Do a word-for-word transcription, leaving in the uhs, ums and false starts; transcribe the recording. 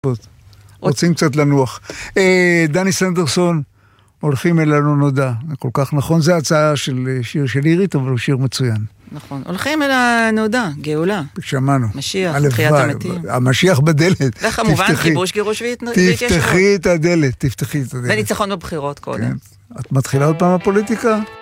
רוצים קצת לנוח. דני סנדרסון, הולכים אל הלא נודע. כל כך נכון, זה הצעה של שיר של עירית, אבל הוא שיר מצוין. נכון. הולכים אל הנודע, גאולה. שמענו. משיח, תחיית המתים. המשיח בדלת. וכמובן, כיבוש, גירוש והתיישבות. תפתחי את הדלת, תפתחי את הדלת. וניצחון בבחירות קודם. את מתחילה עוד פעם הפוליטיקה?